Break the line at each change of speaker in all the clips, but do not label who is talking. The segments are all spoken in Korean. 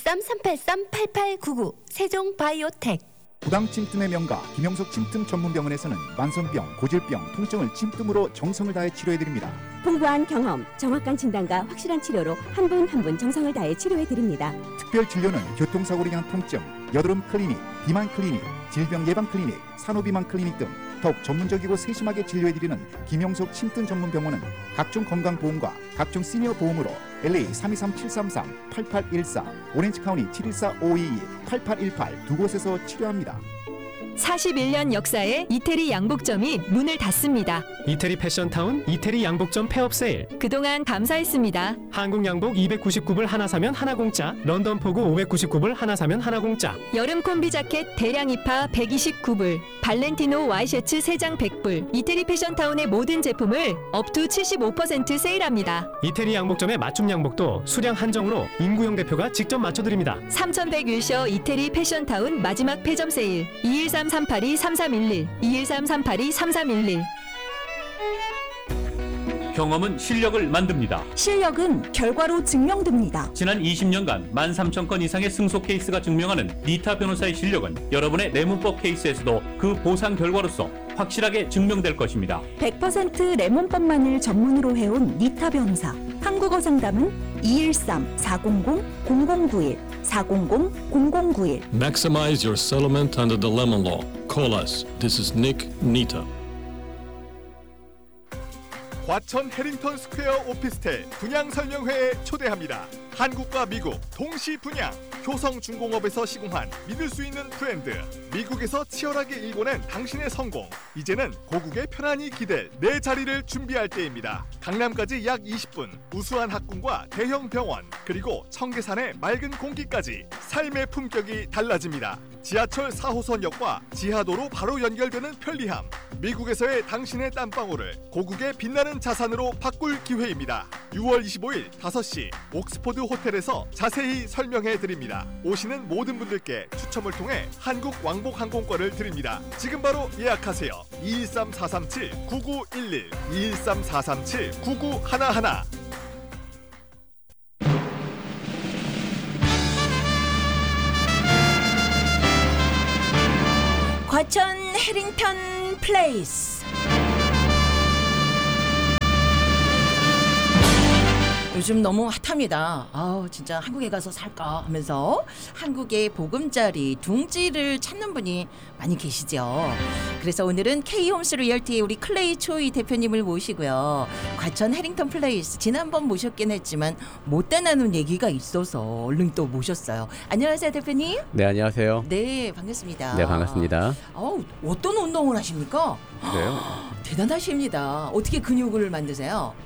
03-383-8899 세종바이오텍.
부당 침뜸의 명가 김영석 침뜸 전문병원에서는 만성병, 고질병, 통증을 침뜸으로 정성을 다해 치료해드립니다.
풍부한 경험, 정확한 진단과 확실한 치료로 한 분 한 분 정성을 다해 치료해드립니다.
특별 진료는 교통사고로 인한 통증, 여드름 클리닉, 비만 클리닉, 질병 예방 클리닉, 산후비만 클리닉 등 더욱 전문적이고 세심하게 진료해드리는 김영석 침뜸 전문병원은 각종 건강보험과 각종 시니어 보험으로 LA 323-733-8814, 오렌지카운티 714-522-8818 두 곳에서 치료합니다.
41년 역사의 이태리 양복점이 문을 닫습니다.
이태리 패션타운 이태리 양복점 폐업 세일.
그동안 감사했습니다.
한국 양복 299불 하나 사면 하나 공짜, 런던 포구 599불 하나 사면 하나 공짜.
여름 콤비 자켓 대량 입하 129불, 발렌티노 와이셔츠 3장 100불. 이태리 패션타운의 모든 제품을 업투 75% 세일합니다.
이태리 양복점의 맞춤 양복도 수량 한정으로 임구영 대표가 직접 맞춰드립니다.
3101셔 이태리 패션타운 마지막 폐점 세일. 213-382-3311 213-382-3311.
경험은 실력을 만듭니다.
실력은 결과로 증명됩니다.
지난 20년간 13,000건 이상의 승소 케이스가 증명하는 니타 변호사의 실력은 여러분의 뇌문법 케이스에서도 그 보상 결과로서 확실하게 증명될 것입니다.
100% 레몬법만을 전문으로 해온 니타 변호사. 한국어 상담은 213-400-0091 400-0091.
Maximize your settlement under the Lemon Law. Call us. This is Nick Nita.
과천 해링턴 스퀘어 오피스텔 분양 설명회에 초대합니다. 한국과 미국 동시 분양. 효성중공업에서 시공한 믿을 수 있는 브랜드. 미국에서 치열하게 일궈낸 당신의 성공. 이제는 고국에 편안히 기댈 내 자리를 준비할 때입니다. 강남까지 약 20분. 우수한 학군과 대형 병원, 그리고 청계산의 맑은 공기까지 삶의 품격이 달라집니다. 지하철 4호선역과 지하도로 바로 연결되는 편리함. 미국에서의 당신의 땀방울을 고국의 빛나는 자산으로 바꿀 기회입니다. 6월 25일 5시 옥스포드 호텔에서 자세히 설명해 드립니다. 오시는 모든 분들께 추첨을 통해 한국 왕복 항공권을 드립니다. 지금 바로 예약하세요. 213-437-9911 213-437-9911.
과천 해링턴 플레이스. 요즘 너무 핫합니다. 진짜 한국에 가서 살까 하면서 한국의 보금자리 둥지를 찾는 분이 많이 계시죠. 그래서 오늘은 K홈스 리얼티의 우리 클레이 초이 대표님을 모시고요. 과천 해링턴 플레이스 지난번 모셨긴 했지만 못다 나눈 얘기가 있어서 얼른 또 모셨어요. 안녕하세요, 대표님.
네, 안녕하세요.
네, 반갑습니다.
네, 반갑습니다.
어떤 운동을 하십니까?
그래요?
대단하십니다. 어떻게 근육을 만드세요?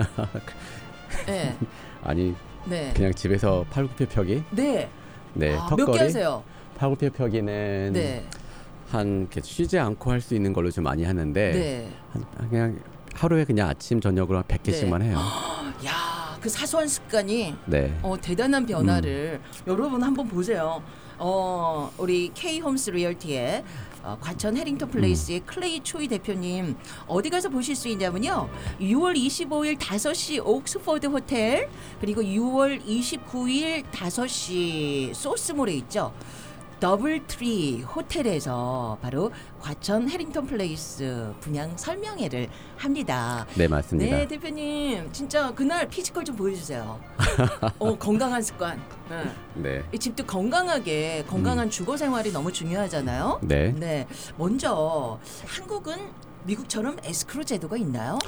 네.
아니,
네.
그냥 집에서 팔굽혀 펴기.
네.
네, 턱걸이.
몇 개 하세요?
팔굽혀 펴기는
네.
이렇게 쉬지 않고 할 수 있는 걸로 좀 많이 하는데,
네.
그냥 하루에 그냥 아침 저녁으로 100개씩만 해요.
야, 그 사소한 습관이
네.
대단한 변화를 여러분 한번 보세요. 우리 K홈스 리얼티의 과천 해링턴 플레이스의 클레이 초이 대표님 어디 가서 보실 수 있냐면요. 6월 25일 5시 옥스포드 호텔, 그리고 6월 29일 5시 소스몰에 있죠. 더블트리 호텔에서 바로 과천 해링턴 플레이스 분양 설명회를 합니다.
네, 맞습니다.
네, 대표님 진짜 그날 피지컬 좀 보여주세요. 건강한 습관.
네.
이 집도 건강한 주거 생활이 너무 중요하잖아요.
네.
네. 먼저 한국은 미국처럼 에스크로 제도가 있나요?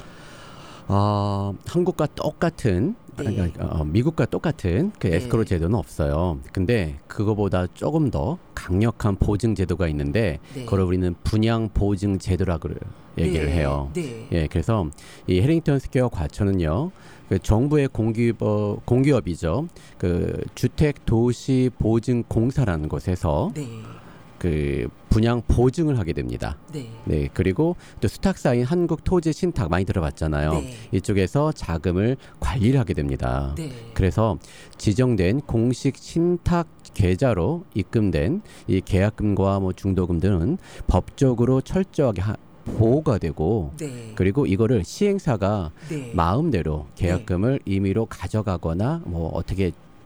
한국과 똑같은 미국과 똑같은 그 에스크로 제도는 없어요. 근데 그거보다 조금 더 강력한 보증 제도가 있는데 그걸 우리는 분양 보증 제도라고 얘기를 해요. 예, 그래서 이 해링턴 스퀘어 과천은요, 그 정부의 공기업이죠. 그 주택 도시 보증 공사라는 곳에서 그 분양 보증을 하게 됩니다. 네, 그리고 또 수탁사인 한국토지신탁 많이 들어봤잖아요. 이쪽에서 자금을 관리를 하게 됩니다. 그래서 지정된 공식 신탁 계좌로 입금된 이 계약금과 중도금 등은 법적으로 철저하게 보호가 되고, 그리고 이거를 시행사가 마음대로 계약금을 임의로 가져가거나 어떻게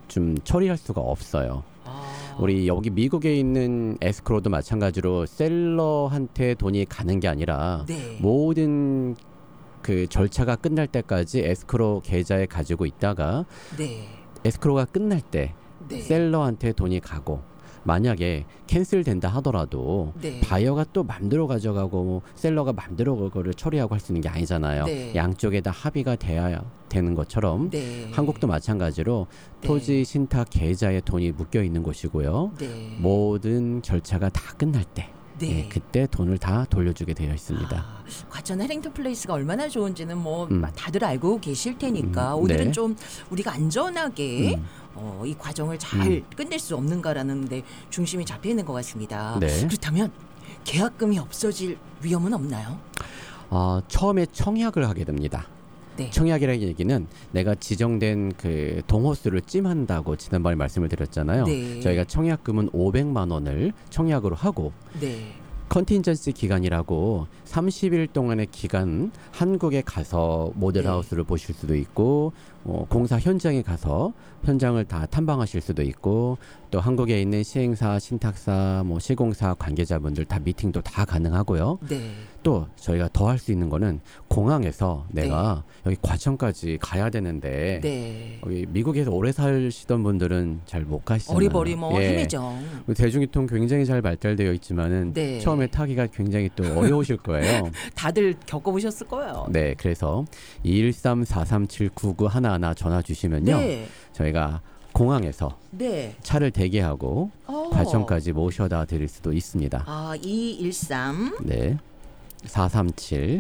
좀 처리할 수가 없어요. 우리 여기 미국에 있는 에스크로도 마찬가지로 셀러한테 돈이 가는 게 아니라
네.
모든 그 절차가 끝날 때까지 에스크로 계좌에 가지고 있다가
네.
에스크로가 끝날 때
네.
셀러한테 돈이 가고 만약에 캔슬된다 하더라도
네.
바이어가 또 맘대로 가져가고 셀러가 맘대로 그거를 처리하고 할 수 있는 게 아니잖아요.
네.
양쪽에 다 합의가 돼야 되는 것처럼
네.
한국도 마찬가지로
네.
토지 신탁 계좌에 돈이 묶여 있는 곳이고요.
네.
모든 절차가 다 끝날 때
네.
예, 그때 돈을 다 돌려주게 되어 있습니다.
과천 해링턴 플레이스가 얼마나 좋은지는 뭐 다들 알고 계실 테니까
네.
오늘은 좀 우리가 안전하게 이 과정을 잘
음.
끝낼 수 없는가라는 데 중심이 잡혀 있는 것 같습니다.
네.
그렇다면 계약금이 없어질 위험은 없나요?
처음에 청약을 하게 됩니다.
네.
청약이라는 얘기는 내가 지정된 그 동호수를 찜한다고 지난번에 말씀을 드렸잖아요.
네.
저희가 청약금은 500만 원을 청약으로 하고
네.
컨틴전시 기간이라고 30일 동안의 기간 한국에 가서 모델하우스를 보실 수도 있고 공사 현장에 가서 현장을 다 탐방하실 수도 있고 또 한국에 있는 시행사, 신탁사, 시공사 관계자분들 다 미팅도 다 가능하고요.
네.
또 저희가 더 할 수 있는 거는 공항에서 내가 여기 과천까지 가야 되는데
네.
여기 미국에서 오래 사시던 분들은 잘 못 가시잖아요.
어리버리 헤매죠.
대중교통 굉장히 잘 발달되어 있지만은
네.
처음에 타기가 굉장히 또 어려우실 거예요.
다들 겪어보셨을 거예요.
네, 그래서 213-437-9911 전화 주시면요.
네.
저희가 공항에서
네.
차를 대기하고 과천까지 모셔다 드릴 수도 있습니다.
213
네. 437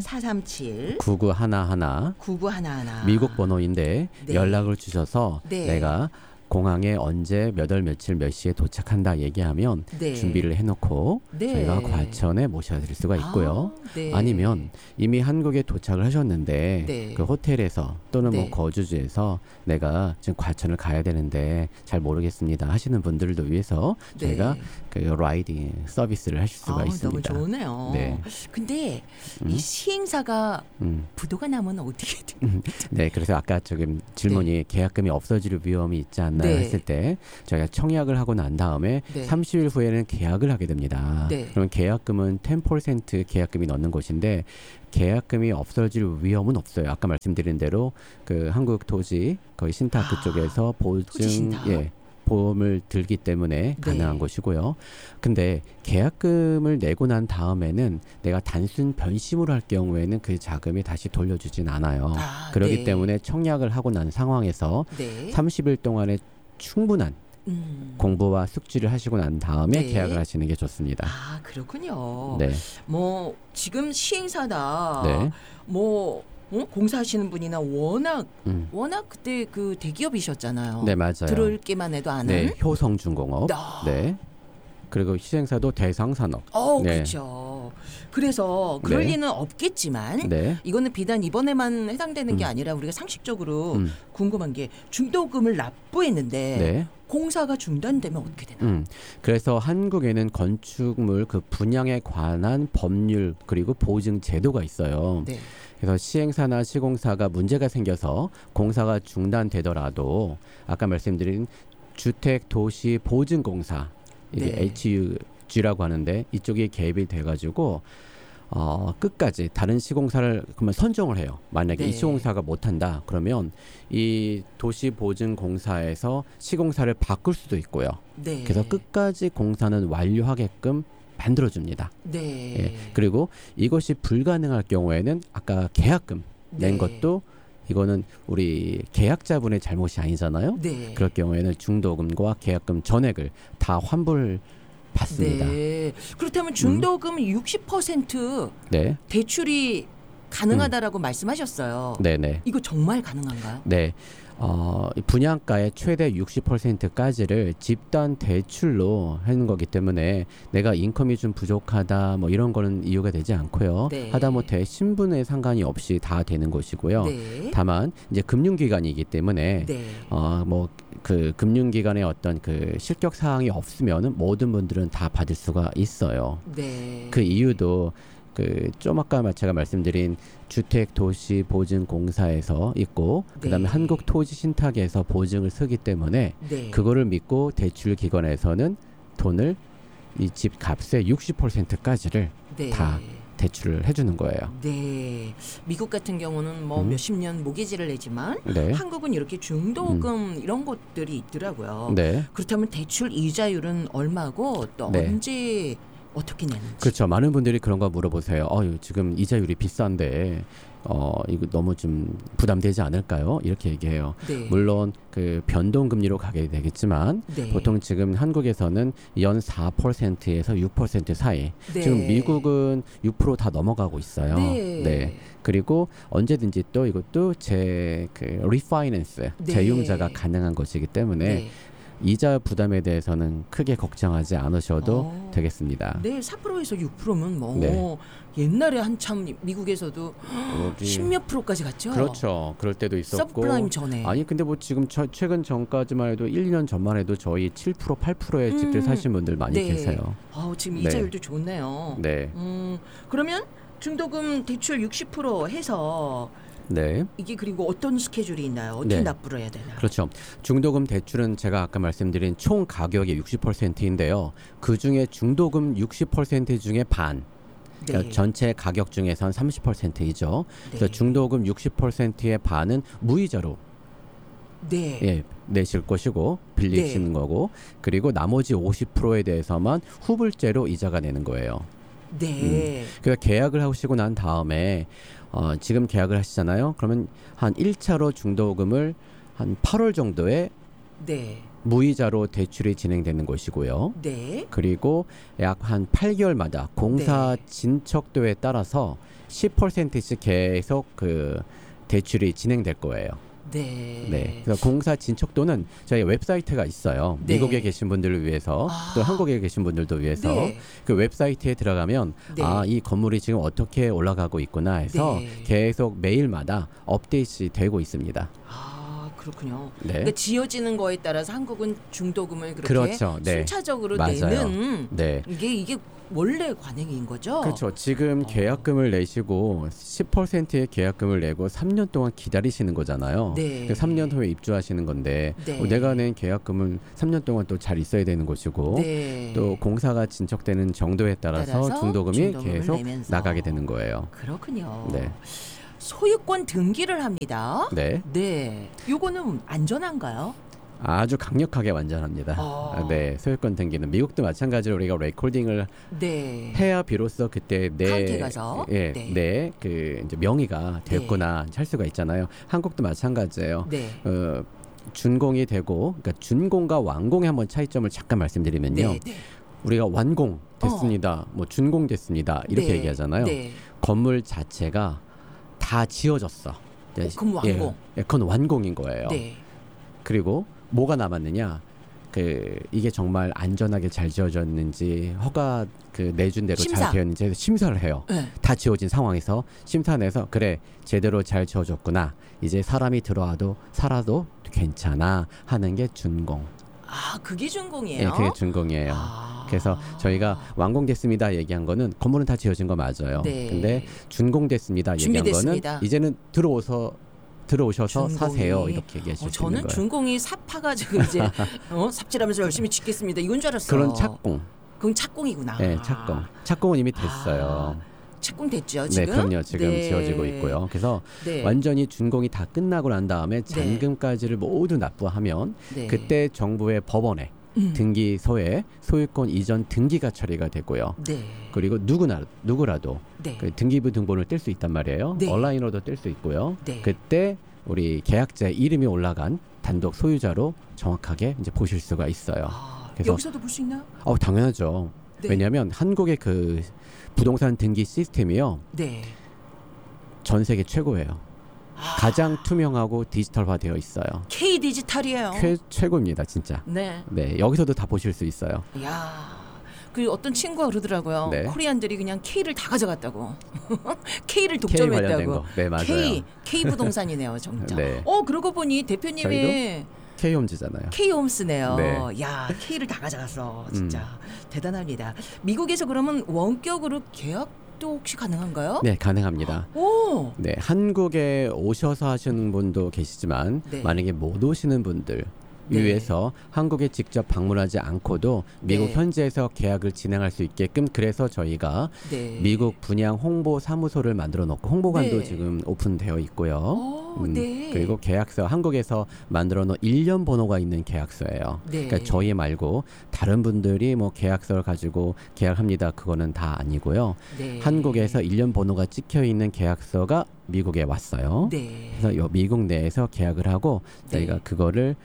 9911 미국 번호인데
네.
연락을 주셔서
네.
내가 공항에 언제 몇 월 며칠 몇 시에 도착한다 얘기하면
네.
준비를 해놓고
네.
저희가 과천에 모셔드릴 수가 있고요.
네.
아니면 이미 한국에 도착을 하셨는데
네.
그 호텔에서 또는
네.
거주지에서 내가 지금 과천을 가야 되는데 잘 모르겠습니다 하시는 분들도 위해서
네.
저희가 그 라이딩 서비스를 하실 수가 있습니다.
너무 좋네요.
네.
근데 이 시행사가 부도가 나면 어떻게 돼요?
네, 그래서 아까 지금 질문이 계약금이 없어질 위험이 있지 않나요
네.
했을 때 저희가 청약을 하고 난 다음에
네.
30일 후에는 계약을 하게 됩니다.
네.
그럼 계약금은 10% 계약금이 넣는 곳인데 계약금이 없어질 위험은 없어요. 아까 말씀드린 대로 그 한국 토지 거의 신탁 그쪽에서
토지 신탁.
보험을 들기 때문에 가능한
네.
곳이고요. 근데 계약금을 내고 난 다음에는 내가 단순 변심을 할 경우에는 그 자금이 다시 돌려주진 않아요. 그렇기
네.
때문에 청약을 하고 난 상황에서
네.
30일 동안의 충분한 공부와 숙지를 하시고 난 다음에
네.
계약을 하시는 게 좋습니다.
그렇군요.
네.
지금 시행사다.
네.
공사하시는 분이나 워낙 그때 그 대기업이셨잖아요.
네, 맞아요.
들을기만 해도 아는.
네, 효성중공업. 네. 그리고 시행사도 대상산업. 네.
그렇죠. 그래서 그럴
네.
리는 없겠지만
네.
이거는 비단 이번에만 해당되는 게 아니라 우리가 상식적으로 궁금한 게 중도금을 납부했는데
네.
공사가 중단되면 어떻게 되나요?
그래서 한국에는 건축물 그 분양에 관한 법률 그리고 보증 제도가 있어요.
네.
그래서 시행사나 시공사가 문제가 생겨서 공사가 중단되더라도 아까 말씀드린 주택도시보증공사 이게
네.
HUG라고 하는데 이쪽이 개입이 돼가지고 끝까지 다른 시공사를 그러면 선정을 해요. 만약에
네.
이 시공사가 못한다 그러면 이 도시보증공사에서 시공사를 바꿀 수도 있고요.
네.
그래서 끝까지 공사는 완료하게끔 만들어줍니다.
네.
예. 그리고 이것이 불가능할 경우에는 아까 계약금 낸
네.
것도 이거는 우리 계약자분의 잘못이 아니잖아요.
네.
그럴 경우에는 중도금과 계약금 전액을 다 환불 받습니다.
네. 그렇다면 중도금 60%
네.
대출이 가능하다라고 말씀하셨어요.
네네.
이거 정말 가능한가요?
네. 분양가의 최대 60%까지를 집단 대출로 하는 거기 때문에 내가 인컴이 좀 부족하다 뭐 이런 거는 이유가 되지 않고요.
네.
하다못해 신분에 상관이 없이 다 되는 것이고요.
네.
다만 이제 금융기관이기 때문에
네.
뭐 그 금융기관의 어떤 그 실격 사항이 없으면은 모든 분들은 다 받을 수가 있어요.
네.
그 이유도 좀 아까 제가 말씀드린 주택도시보증공사에서 있고 그다음에 한국토지신탁에서 보증을 쓰기 때문에 그거를 믿고 대출기관에서는 돈을 이 집 값의 60%까지를 다 대출을 해주는 거예요.
네, 미국 같은 경우는 뭐 몇십 년 모기지를 내지만
네.
한국은 이렇게 중도금 이런 것들이 있더라고요.
네.
그렇다면 대출 이자율은 얼마고 또 언제 어떻게 내는지.
그렇죠. 많은 분들이 그런 거 물어보세요. 지금 이자율이 비싼데 이거 너무 좀 부담되지 않을까요? 이렇게 얘기해요. 물론 그 변동금리로 가게 되겠지만 보통 지금 한국에서는 연 4%에서 6% 사이. 지금 미국은 6% 다 넘어가고 있어요. 네. 그리고 언제든지 또 이것도 리파이낸스 재융자가 가능한 것이기 때문에 이자 부담에 대해서는 크게 걱정하지 않으셔도 되겠습니다.
네, 4%에서 6%면 뭐 옛날에 한참 미국에서도 10몇 %까지 갔죠.
그렇죠. 그럴 때도 있었고.
서브프라임 전에.
아니 근데 뭐 지금 최근 전까지만 해도 1, 2년 전만 해도 저희 7%, 8%의 집들 사신 분들 많이 계세요.
지금 이자율도 좋네요.
네.
그러면 중도금 대출 60% 해서 이게 그리고 어떤 스케줄이 있나요? 어떻게 납부를 해야 되나요?
그렇죠. 중도금 대출은 제가 아까 말씀드린 총 가격의 60%인데요. 그중에 중도금 60% 중에 반. 그러니까 전체 가격 중에선 30%이죠. 그래서 중도금 60%의 반은 무이자로 내실 것이고 빌리시는 거고 그리고 나머지 50%에 대해서만 후불제로 이자가 내는 거예요. 그래서 계약을 하시고 난 다음에 지금 계약을 하시잖아요. 그러면 한 1차로 중도금을 한 8월 정도에 무이자로 대출이 진행되는 것이고요. 그리고 약 한 8개월마다 공사 진척도에 따라서 10%씩 계속 그 대출이 진행될 거예요. 그래서 공사 진척도는 저희 웹사이트가 있어요. 미국에 계신 분들을 위해서 또 한국에 계신 분들도 위해서 그 웹사이트에 들어가면 이 건물이 지금 어떻게 올라가고 있구나 해서 계속 매일마다 업데이트 되고 있습니다.
그렇군요. 그러니까 지어지는 거에 따라서 한국은 중도금을 그렇게 순차적으로 내는 이게 원래 관행인 거죠?
그렇죠. 지금 계약금을 내시고 10%의 계약금을 내고 3년 동안 기다리시는 거잖아요. 3년 후에 입주하시는 건데 내가 낸 계약금은 3년 동안 또 잘 있어야 되는 것이고 또 공사가 진척되는 정도에 따라서 중도금이 계속 내면서. 나가게 되는 거예요.
그렇군요. 소유권 등기를 합니다. 요거는 안전한가요?
아주 강력하게 완전합니다. 소유권 등기는 미국도 마찬가지로 우리가 레코딩을 해야 비로소 그때 내 그 이제 명의가 됐구나 할 수가 있잖아요. 한국도 마찬가지예요. 준공이 되고 그러니까 준공과 완공의 한번 차이점을 잠깐 말씀드리면요. 우리가 완공 됐습니다. 뭐 준공 됐습니다. 이렇게 얘기하잖아요. 건물 자체가 다 지어졌어.
그럼 완공.
그건 완공인 거예요. 그리고 뭐가 남았느냐? 이게 정말 안전하게 잘 지어졌는지 허가 내준 대로 잘 되었는지 심사를 해요. 다 지어진 상황에서 심사 내서 그래 제대로 잘 지어졌구나. 이제 사람이 들어와도 살아도 괜찮아 하는 게 준공.
그게 준공이에요?
그게 준공이에요. 그래서 저희가 완공됐습니다 얘기한 거는 건물은 다 지어진 거 맞아요. 근데 준공됐습니다 얘기한 거는 이제는 들어오셔서 사세요 이렇게 얘기하실 수 있는 거예요.
저는 준공이 삽파가지고 이제 삽질하면서 열심히 짓겠습니다 이건 줄 알았어요.
그런 착공.
그건 착공이구나.
착공. 착공은 이미 됐어요.
착공됐죠 지금?
그럼요. 지금 지어지고 있고요. 그래서 완전히 준공이 다 끝나고 난 다음에 잔금까지를 모두 납부하면 그때 정부의 법원에 등기소에 소유권 이전 등기가 처리가 되고요. 그리고 누구라도 그 등기부 등본을 뗄 수 있단 말이에요. 온라인으로도 뗄 수 있고요. 그때 우리 계약자 이름이 올라간 단독 소유자로 정확하게 이제 보실 수가 있어요.
그래서 여기서도 볼 수 있나요?
당연하죠. 왜냐하면 한국의 그 부동산 등기 시스템이요. 전 세계 최고예요. 가장 투명하고 디지털화되어 있어요.
K 디지털이에요.
최고입니다, 진짜. 여기서도 다 보실 수 있어요.
그 어떤 친구가 그러더라고요. 코리안들이 그냥 K를 다 가져갔다고. K를 독점했다고.
맞아요.
K 부동산이네요, 진짜. 그러고 보니 대표님의
K홈즈잖아요.
K홈스네요. K를 다 가져갔어. 진짜 대단합니다. 미국에서 그러면 원격으로 계약 계약도 혹시 가능한가요?
네, 가능합니다.
오.
네, 한국에 오셔서 하시는 분도 계시지만
네.
만약에 못 오시는 분들
네.
위해서 한국에 직접 방문하지 않고도 미국
네.
현지에서 계약을 진행할 수 있게끔 그래서 저희가
네.
미국 분양 홍보 사무소를 만들어 놓고 홍보관도
네.
지금 오픈되어 있고요.
네.
그리고 계약서 한국에서 만들어 놓은 1년 번호가 있는 계약서예요.
네.
그러니까 저희 말고 다른 분들이 뭐 계약서를 가지고 계약합니다. 그거는 다 아니고요.
네.
한국에서 1년 번호가 찍혀 있는 계약서가 미국에 왔어요.
네.
그래서 요 미국 내에서 계약을 하고 저희가
네.
그거를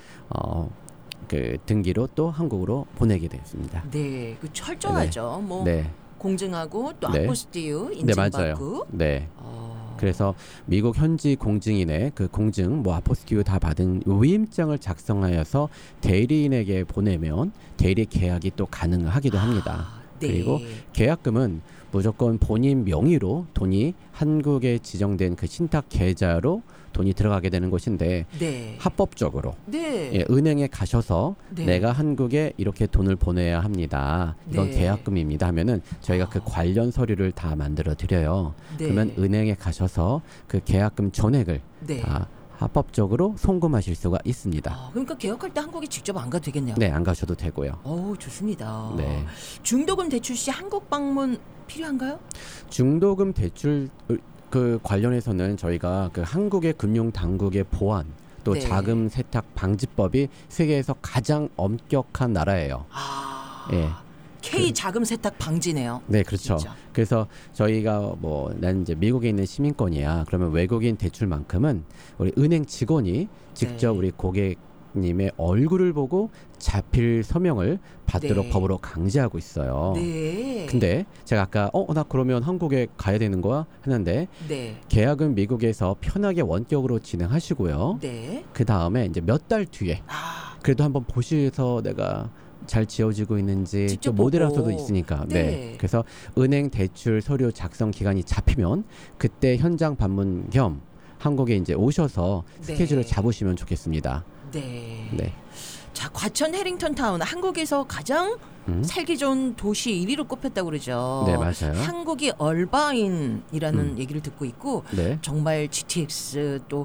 그 등기로 또 한국으로 보내게 됐습니다.
네, 그 철저하죠. 뭐
네.
공증하고 또
네.
아포스티유
네, 맞아요.
인증받고.
네. 그래서 미국 현지 공증인의 그 공증, 뭐 아포스티유 다 받은 위임장을 작성하여서 대리인에게 보내면 대리 계약이 또 가능하기도 합니다.
네.
그리고 계약금은 무조건 본인 명의로 돈이 한국에 지정된 그 신탁 계좌로 돈이 들어가게 되는 것인데
네.
합법적으로
네.
예, 은행에 가셔서
네.
내가 한국에 이렇게 돈을 보내야 합니다. 이건
네.
계약금입니다 하면은 저희가 그 관련 서류를 다 만들어 드려요.
네.
그러면 은행에 가셔서 그 계약금 전액을
네.
다 합법적으로 송금하실 수가 있습니다.
그러니까 계약할 때 한국에 직접 안 가도 되겠네요.
네, 안 가셔도 되고요.
좋습니다.
네.
중도금 대출 시 한국 방문 필요한가요?
중도금 대출 그 관련해서는 저희가 그 한국의 금융 당국의 보안 또
네.
자금 세탁 방지법이 세계에서 가장 엄격한 나라예요. 예.
K 자금 세탁 방지네요.
네, 그렇죠.
진짜.
그래서 저희가 뭐 난 이제 미국에 있는 시민권이야. 그러면 외국인 대출만큼은 우리 은행 직원이 직접
네.
우리 고객님의 얼굴을 보고 자필 서명을 받도록
네.
법으로 강제하고 있어요.
네.
근데 제가 아까 나 그러면 한국에 가야 되는 거야 했는데
네.
계약은 미국에서 편하게 원격으로 진행하시고요.
네.
그 다음에 이제 몇 달 뒤에 그래도 한번 보셔서 내가 잘 지어지고 있는지
직접
또 모델하우스도
보고.
있으니까
네.
그래서 은행 대출 서류 작성 기간이 잡히면 그때 현장 방문 겸 한국에 이제 오셔서
네.
스케줄을 잡으시면 좋겠습니다.
네.
네.
자, 과천 해링턴 타운 한국에서 가장 살기 좋은 도시 1위로 꼽혔다고 그러죠.
네, 맞아요.
한국이 얼바인이라는 얘기를 듣고 있고
네.
정말 GTX 또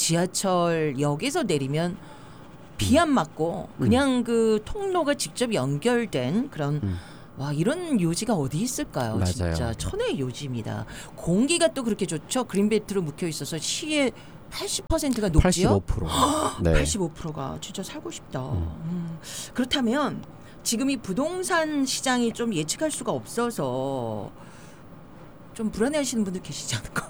지하철역에서 내리면 비 안 맞고 그냥 그 통로가 직접 연결된 그런 와 이런 요지가 어디 있을까요?
맞아요.
진짜 천혜의 요지입니다. 공기가 또 그렇게 좋죠. 그린벨트로 묶여 있어서 시의 80%가 높지요.
85%. 네.
85%가 진짜 살고 싶다. 그렇다면 지금 이 부동산 시장이 좀 예측할 수가 없어서 좀 불안해하시는 분들 계시지 않을까?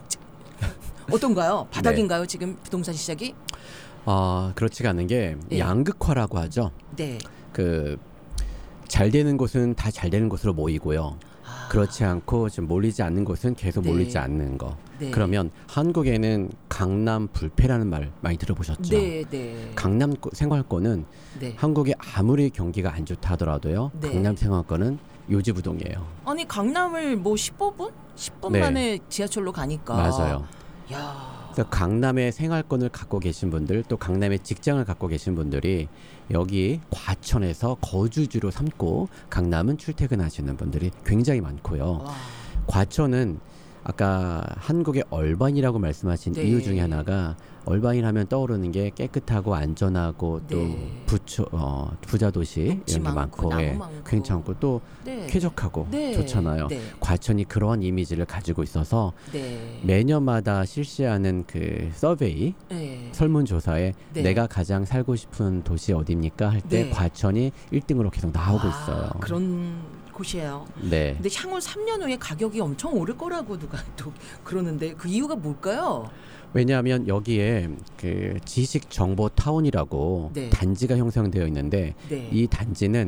어떤가요? 바닥인가요? 지금 부동산 시장이?
그렇지가 않은 게
네.
양극화라고 하죠.
네.
그 잘 되는 곳은 다 잘 되는 곳으로 모이고요. 그렇지 않고 좀 몰리지 않는 곳은 계속
네.
몰리지 않는 거.
네.
그러면 한국에는 강남 불패라는 말 많이 들어보셨죠?
네, 네.
강남 생활권은
네.
한국에 아무리 경기가 안 좋다 하더라도요.
네.
강남 생활권은 요지부동이에요.
아니 강남을 뭐 15분? 10분
네.
만에 지하철로 가니까.
맞아요.
야.
그래서 강남의 생활권을 갖고 계신 분들 또 강남의 직장을 갖고 계신 분들이 여기 과천에서 거주지로 삼고 강남은 출퇴근하시는 분들이 굉장히 많고요.
와.
과천은 아까 한국의 얼반이라고 말씀하신
네.
이유 중에 하나가 얼반이 하면 떠오르는 게 깨끗하고 안전하고 또
네.
부자 도시
녹지
이런 게
많고,
많고
나무 많고.
괜찮고 또
네.
쾌적하고
네.
좋잖아요.
네.
과천이 그러한 이미지를 가지고 있어서
네.
매년마다 실시하는 그 서베이
네.
설문조사에
네.
내가 가장 살고 싶은 도시 어디입니까 할 때
네.
과천이 1등으로 계속 나오고 있어요.
그런 곳이에요.
네.
근데 향후 3년 후에 가격이 엄청 오를 거라고 누가 또 그러는데 그 이유가 뭘까요?
왜냐하면 여기에 그 지식 정보 타운이라고
네.
단지가 형성되어 있는데
네.
이 단지는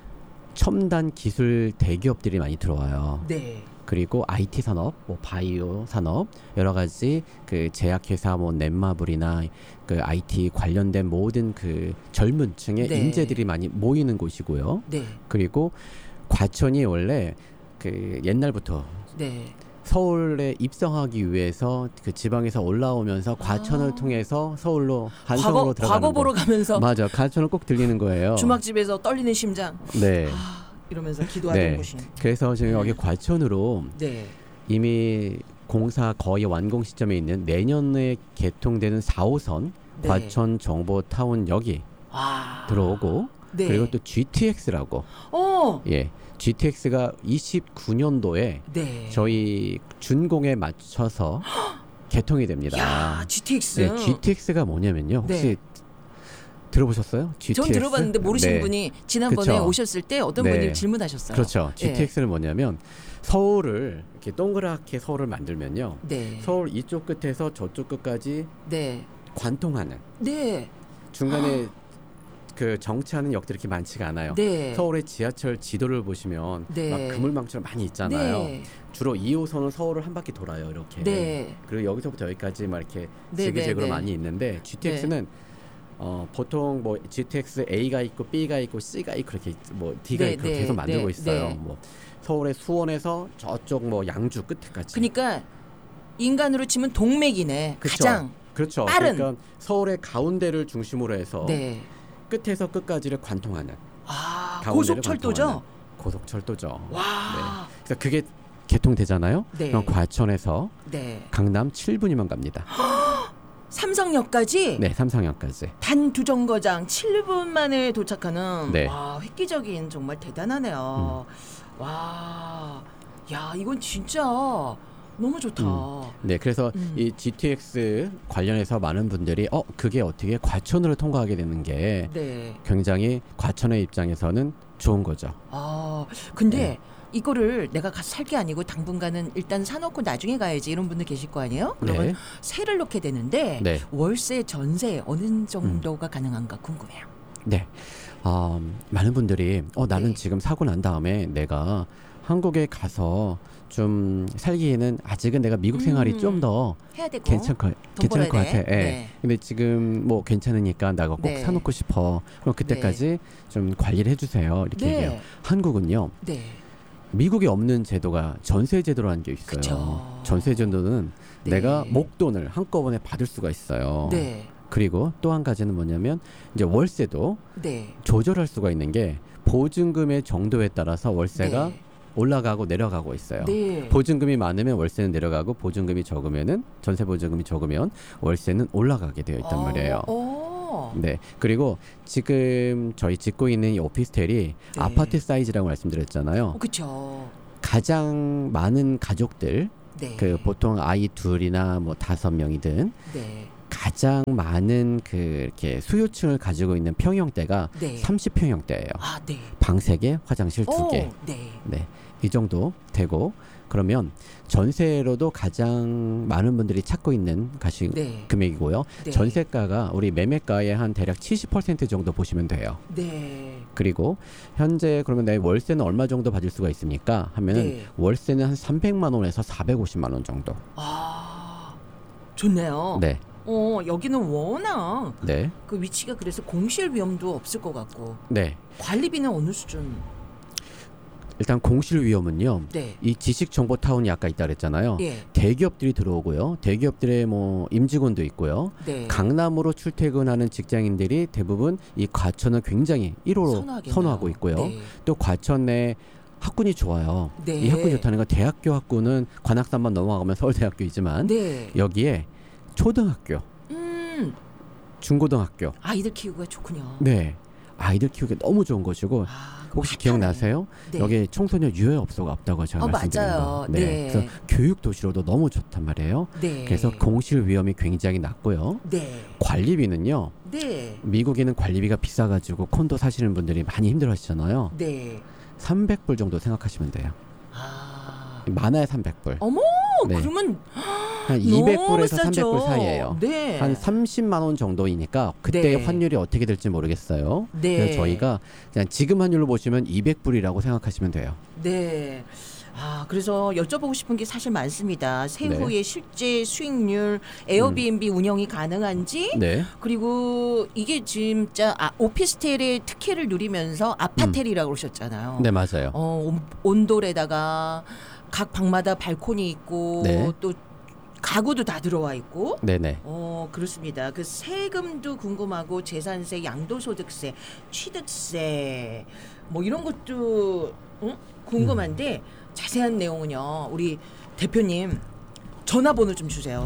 첨단 기술 대기업들이 많이 들어와요.
네.
그리고 IT 산업, 뭐 바이오 산업, 여러 가지 그 제약회사, 뭐 넷마블이나 그 IT 관련된 모든 그 젊은층의
네.
인재들이 많이 모이는 곳이고요.
네.
그리고 과천이 원래 그 옛날부터
네.
서울에 입성하기 위해서 그 지방에서 올라오면서 과천을 통해서 서울로 한성으로 들어가는
과거 보러
거.
가면서
맞아, 과천을 꼭 들리는 거예요.
주막집에서 떨리는 심장
네.
이러면서 기도하는
네.
곳이.
그래서 지금 여기 과천으로
네.
이미 공사 거의 완공 시점에 있는 내년에 개통되는 4호선
네.
과천 정보타운역이 들어오고
네.
그리고 또 GTX라고 예, GTX가 29년도에
네.
저희 준공에 맞춰서 개통이 됩니다.
야, GTX.
네, GTX가 뭐냐면요. 혹시
네.
들어보셨어요? GTX?
전 들어봤는데 모르시는
네.
분이 지난번에
그쵸?
오셨을 때 어떤
네.
분이 질문하셨어요.
그렇죠.
예.
GTX는 뭐냐면 서울을 이렇게 동그랗게 서울을 만들면요.
네.
서울 이쪽 끝에서 저쪽 끝까지
네.
관통하는.
네.
중간에 그 정차하는 역들이 이렇게 많지가 않아요.
네.
서울의 지하철 지도를 보시면
네.
막 그물망처럼 많이 있잖아요.
네.
주로 2호선은 서울을 한 바퀴 돌아요. 이렇게.
네.
그리고 여기서부터 여기까지 막 이렇게
네,
지그재그로
네, 네.
많이 있는데 GTX는 보통 뭐 GTX A가 있고 B가 있고 C가 있고 그렇게 뭐 D가
네,
있고
네,
계속 만들고
네,
있어요.
네.
뭐 서울의 수원에서 저쪽 뭐 양주 끝에까지.
그러니까 인간으로 치면 동맥이네.
그쵸?
가장
그렇죠.
빠른.
그러니까 서울의 가운데를 중심으로 해서
네.
끝에서 끝까지를 관통하는.
아,
가운데를
고속철도죠?
관통하는 고속철도죠.
와.
네. 그래서 그게 개통되잖아요.
네.
그럼 과천에서
네.
강남 7분이면 갑니다.
삼성역까지
네, 삼성역까지.
단 두 정거장 7분 만에 도착하는
네.
와, 획기적인 정말 대단하네요. 와. 야, 이건 진짜 너무 좋다.
네, 그래서 이 GTX 관련해서 많은 분들이 그게 어떻게 과천으로 통과하게 되는 게
네.
굉장히 과천의 입장에서는 좋은 거죠.
아, 근데
네.
이거를 내가 가서 살 게 아니고 당분간은 일단 사놓고 나중에 가야지 이런 분들 계실 거 아니에요? 그러면
네.
세를 놓게 되는데
네.
월세, 전세 어느 정도가 가능한가 궁금해요.
네, 많은 분들이 나는
네.
지금 사고 난 다음에 내가 한국에 가서 좀 살기에는 아직은 내가 미국 생활이 좀 더
해야 되고
괜찮을 것
벌어야
같아.
돼.
예.
네.
근데 지금 뭐 괜찮으니까 나가 꼭
네.
사놓고 싶어. 그럼 그때까지 좀 관리를 해주세요. 이렇게
네.
얘기해요. 한국은요.
네.
미국에 없는 제도가 전세 제도라는 게 있어요.
그쵸.
전세 제도는
네.
내가 목돈을 한꺼번에 받을 수가 있어요.
네.
그리고 또 한 가지는 뭐냐면 이제 월세도
네.
조절할 수가 있는 게 보증금의 정도에 따라서 월세가
네.
올라가고 내려가고 있어요.
네.
보증금이 많으면 월세는 내려가고 보증금이 적으면은 전세 보증금이 적으면 월세는 올라가게 되어 있단 말이에요. 네. 그리고 지금 저희 짓고 있는 이 오피스텔이
네.
아파트 사이즈라고 말씀드렸잖아요.
그렇죠.
가장 많은 가족들
네.
그 보통 아이 둘이나 뭐 5명이든
네.
가장 많은 그 이렇게 수요층을 가지고 있는 평형대가
네.
30평형대예요.
아, 네.
방 3개, 화장실 2개.
네.
네. 이 정도 되고 그러면 전세로도 가장 많은 분들이 찾고 있는
네.
금액이고요.
네.
전세가가 우리 매매가의 한 대략 70% 정도 보시면 돼요.
네.
그리고 현재 그러면 내 월세는 얼마 정도 받을 수가 있습니까? 하면은
네.
월세는 한 300만 원에서 450만 원 정도.
아, 좋네요.
네.
여기는 워낙
네.
그 위치가 그래서 공실 위험도 없을 것 같고
네.
관리비는 어느 수준?
일단 공실 위험은요.
네.
이 지식정보타운이 아까 있다 그랬잖아요.
예.
대기업들이 들어오고요. 대기업들의 뭐 임직원도 있고요.
네.
강남으로 출퇴근하는 직장인들이 대부분 이 과천을 굉장히 1호로
선호하겠네요.
선호하고 있고요.
네.
또 과천 내 학군이 좋아요.
네.
이 학군이 좋다는 건 대학교 학군은 관악산만 넘어가면 서울대학교이지만
네.
여기에 초등학교, 중고등학교,
아이들 키우기가 좋군요.
네, 아이들 키우기 너무 좋은 곳이고 혹시 기억나세요?
네.
여기 청소년 유해업소가 없다고 제가 말씀드린
맞아요.
거.
네.
그래서 교육 도시로도 너무 좋단 말이에요.
네.
그래서 공실 위험이 굉장히 낮고요.
네.
관리비는요.
네.
미국에는 관리비가 비싸가지고 콘도 사시는 분들이 많이 힘들어하시잖아요.
네.
300불 정도 생각하시면 돼요. 많아야 300불.
어머,
네.
그러면
한
너무
200불에서
싸죠.
300불 사이예요.
네.
한 30만 원 정도이니까 그때
네.
환율이 어떻게 될지 모르겠어요.
네.
그래서 저희가 그냥 지금 환율로 보시면 200불이라고 생각하시면 돼요.
네. 그래서 여쭤보고 싶은 게 사실 많습니다. 세후의 실제 수익률, 에어비앤비 운영이 가능한지,
네.
그리고 이게 진짜 오피스텔의 특혜를 누리면서 아파텔이라고 그러셨잖아요.
네, 맞아요.
온돌에다가 각 방마다 발코니 있고
네.
또 가구도 다 들어와 있고.
네네.
그렇습니다. 그 세금도 궁금하고 재산세, 양도소득세, 취득세 뭐 이런 것도 궁금한데 자세한 내용은요 우리 대표님 전화번호 좀 주세요.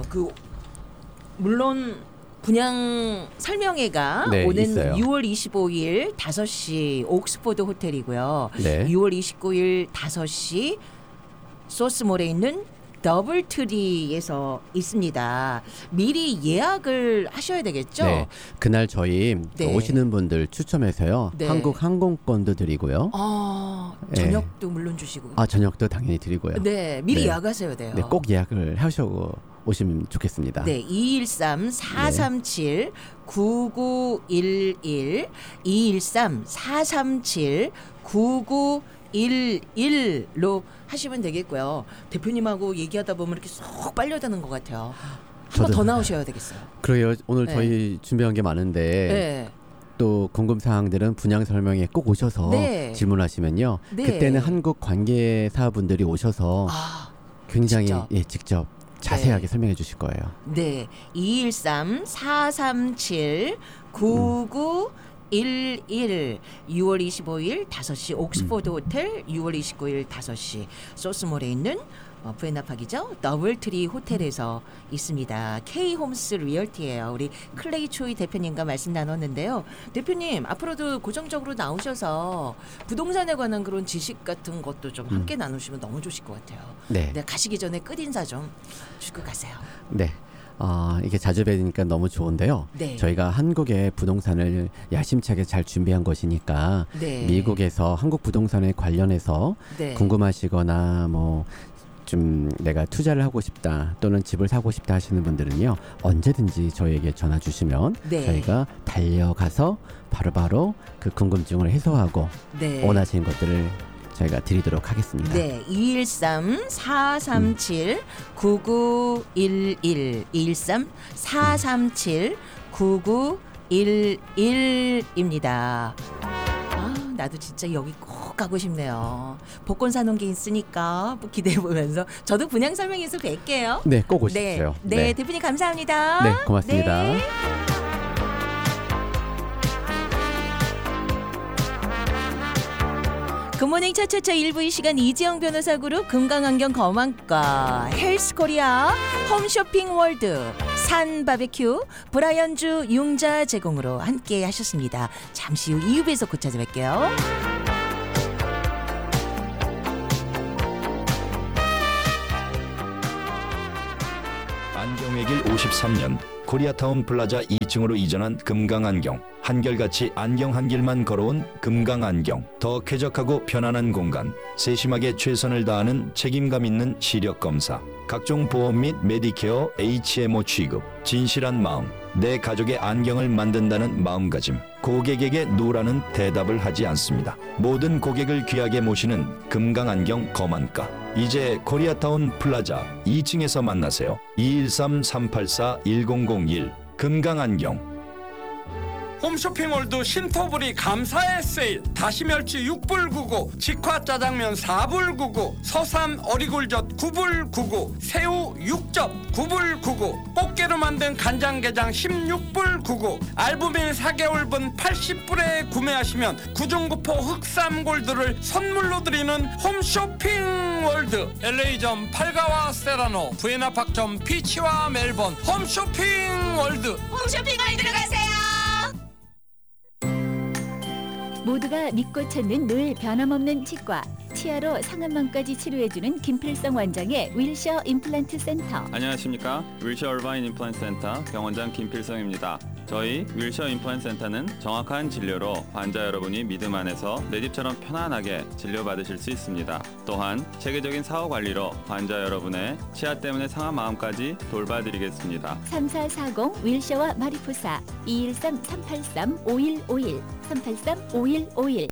물론 분양 설명회가
네,
오는
있어요.
6월 25일 5시 옥스포드 호텔이고요.
네.
6월 29일 5시 소스몰에 있는 더블트리에서 있습니다. 미리 예약을 하셔야 되겠죠?
네. 그날 저희
네.
오시는 분들 추첨해서요.
네.
한국 항공권도 드리고요.
저녁도 물론 주시고.
저녁도 당연히 드리고요.
네, 미리
네.
예약하셔야 돼요.
네, 꼭 예약을 하시고 오시면 좋겠습니다.
네, 213-437-9911 213-437-9911로 하시면 되겠고요. 대표님하고 얘기하다 보면 이렇게 쏙 빨려드는 것 같아요. 한 번 더 나오셔야 되겠어요.
그래요. 오늘
네.
저희 준비한 게 많은데
네.
또 궁금 사항들은 분양 설명회 꼭 오셔서
네.
질문하시면요.
네.
그때는 한국 관계사분들이 오셔서 굉장히 직접 자세하게 설명해 주실 거예요.
네, 213-437-9911 6월 25일 5시 옥스포드 호텔, 6월 29일 5시 소스몰에 있는 부에나팍이죠. 더블트리 호텔에서 있습니다. K홈스 리얼티예요. 우리 클레이 초이 대표님과 말씀 나눴는데요. 대표님 앞으로도 고정적으로 나오셔서 부동산에 관한 그런 지식 같은 것도 좀 함께 나누시면 너무 좋으실 것 같아요.
네.
가시기 전에 끝인사 좀 주고 가세요.
네. 이게 자주 뵈니까 너무 좋은데요.
네.
저희가 한국의 부동산을 야심차게 잘 준비한 것이니까
네.
미국에서 한국 부동산에 관련해서
네.
궁금하시거나 뭐 좀 내가 투자를 하고 싶다 또는 집을 사고 싶다 하시는 분들은요. 언제든지 저희에게 전화 주시면
네.
저희가 달려가서 바로바로 그 궁금증을 해소하고
네.
원하시는 것들을 저희가 드리도록 하겠습니다.
네, 213-437-9911 213-437-9911입니다. 나도 진짜 여기 꼭 가고 싶네요. 복권 사놓은 게 있으니까 기대해 보면서 저도 분양 설명회에서 뵐게요.
네, 꼭 오십시오.
네, 대표님 감사합니다.
네, 고맙습니다.
네. 굿모닝 차차차 1부 이 시간 이지영 변호사 그룹 금강안경 검안과 헬스코리아 홈쇼핑 월드 산 바베큐 브라이언주 융자 제공으로 함께 하셨습니다. 잠시 후 2부에서 곧 찾아뵐게요.
안경외길 53년 코리아타운 플라자 2층으로 이전한 금강안경. 한결같이 안경 한 길만 걸어온 금강안경. 더 쾌적하고 편안한 공간. 세심하게 최선을 다하는 책임감 있는 시력 검사. 각종 보험 및 메디케어 HMO 취급. 진실한 마음. 내 가족의 안경을 만든다는 마음가짐. 고객에게 노라는 대답을 하지 않습니다. 모든 고객을 귀하게 모시는 금강안경 검안가. 이제 코리아타운 플라자 2층에서 만나세요. 213-384-1001 금강안경.
홈쇼핑몰드 신토불이 감사의 세일. 다시멸치 6불 99, 직화 짜장면 4불 99, 서산 어리굴젓 9불 99, 새우 6접 9불 99, 꽃게로 만든 간장게장 16불 99, 알부민 4개월분 80불에 구매하시면 구중구포 흑삼골드를 선물로 드리는 홈쇼핑월드. LA점 팔가와 세라노, 부에나팍점 피치와 멜번. 홈쇼핑월드.
홈쇼핑월드로 가세요.
모두가 믿고 찾는 늘 변함없는 치과, 치아로 상안망까지 치료해주는 김필성 원장의 윌셔 임플란트 센터.
안녕하십니까. 윌셔 얼바인 임플란트 센터 병원장 김필성입니다. 저희 윌셔 임플란트 센터는 정확한 진료로 환자 여러분이 믿음 안에서 내 집처럼 편안하게 진료받으실 수 있습니다. 또한 체계적인 사후 관리로 환자 여러분의 치아 때문에 상한 마음까지 돌봐드리겠습니다.
3440 윌셔와 마리포사 213-383-5151 383-5151.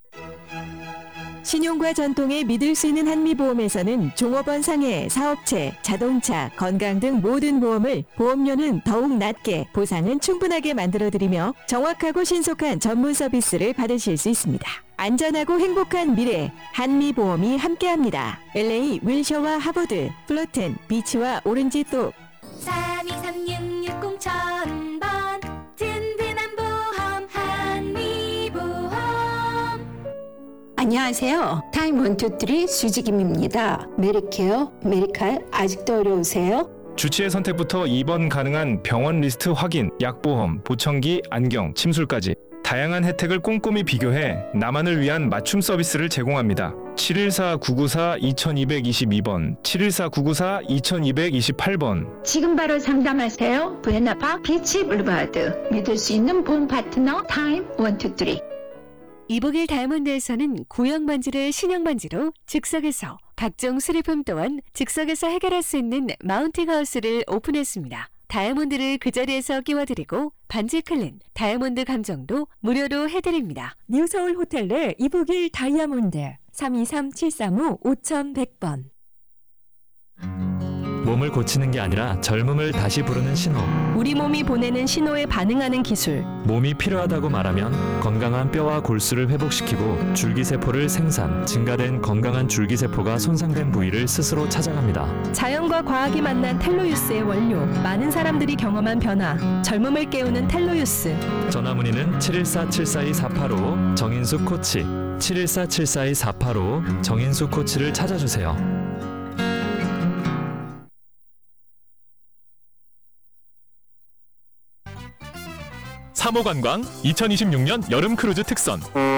신용과 전통에 믿을 수 있는 한미보험에서는 종업원 상해, 사업체, 자동차, 건강 등 모든 보험을 보험료는 더욱 낮게, 보상은 충분하게 만들어드리며 정확하고 신속한 전문 서비스를 받으실 수 있습니다. 안전하고 행복한 미래, 한미보험이 함께합니다. LA 윌셔와 하버드, 플로튼, 비치와 오렌지 또
32366000번 든든한 보험 한미보험.
안녕하세요. 타임 123 수지김입니다. 메리케어, 메리칼 아직도 어려우세요?
주치의 선택부터 입원 가능한 병원 리스트 확인, 약보험, 보청기, 안경, 침술까지 다양한 혜택을 꼼꼼히 비교해 나만을 위한 맞춤 서비스를 제공합니다. 714-994-2222번, 714-994-2228번.
지금 바로 상담하세요. 부에나파크 비치 블루바드. 믿을 수 있는 보험 파트너 타임 123.
이북일 다이아몬드에서는 구형 반지를 신형 반지로 즉석에서, 각종 수리품 또한 즉석에서 해결할 수 있는 마운팅 하우스를 오픈했습니다. 다이아몬드를 그 자리에서 끼워드리고 반지 클린, 다이아몬드 감정도 무료로 해드립니다.
뉴서울 호텔 내 이북일 다이아몬드 323-735-5100번.
몸을 고치는 게 아니라 젊음을 다시 부르는 신호.
우리 몸이 보내는 신호에 반응하는 기술.
몸이 필요하다고 말하면 건강한 뼈와 골수를 회복시키고 줄기세포를 생산, 증가된 건강한 줄기세포가 손상된 부위를 스스로 찾아갑니다.
자연과 과학이 만난 텔로유스의 원료. 많은 사람들이 경험한 변화. 젊음을 깨우는 텔로유스.
전화문의는 714-742-485 정인수 코치, 714-742-485 정인수 코치를 찾아주세요.
사모관광 2026년 여름 크루즈 특선.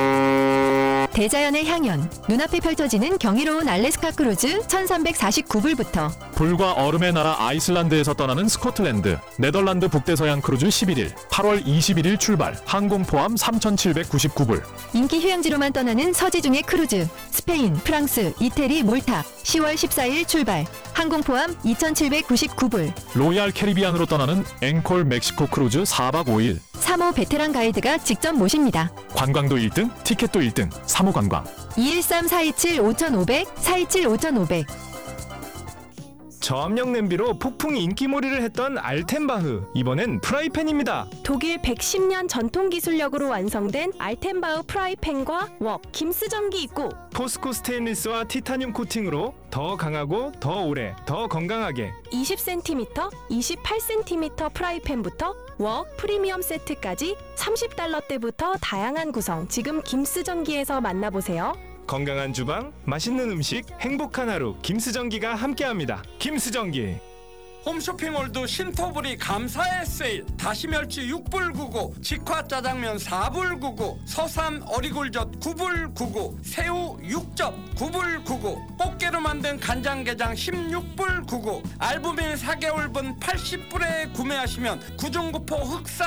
대자연의 향연, 눈앞에 펼쳐지는 경이로운 알래스카 크루즈 1349불부터
불과 얼음의 나라 아이슬란드에서 떠나는 스코틀랜드, 네덜란드 북대서양 크루즈 11일, 8월 21일 출발, 항공 포함 3,799불.
인기 휴양지로만 떠나는 서지중의 크루즈, 스페인, 프랑스, 이태리, 몰타 10월 14일 출발, 항공 포함 2,799불.
로얄 캐리비안으로 떠나는 앵콜 멕시코 크루즈 4박 5일.
사모 베테랑 가이드가 직접 모십니다.
관광도 1등, 티켓도 1등, 사모관광.
213-427-5500, 427-5500.
저압력 냄비로 폭풍 인기몰이를 했던 알텐바흐, 이번엔 프라이팬입니다.
독일 110년 전통 기술력으로 완성된 알텐바흐 프라이팬과 웍, 김스전기 있고
포스코 스테인리스와 티타늄 코팅으로 더 강하고 더 오래, 더 건강하게
20cm, 28cm 프라이팬부터 웍 프리미엄 세트까지 $30대부터 다양한 구성. 지금 김스전기에서 만나보세요.
건강한 주방, 맛있는 음식, 행복한 하루. 김스전기가 함께합니다. 김스전기.
홈쇼핑몰도 신토불이 감사의 세일. 다시멸치 6불 99, 직화 짜장면 4불 99, 서삼 어리굴젓 9불 99, 새우 6접 9불 99, 꽃게로 만든 간장게장 16불 99, 알부민 4개월분 80불에 구매하시면 구중구포 흑사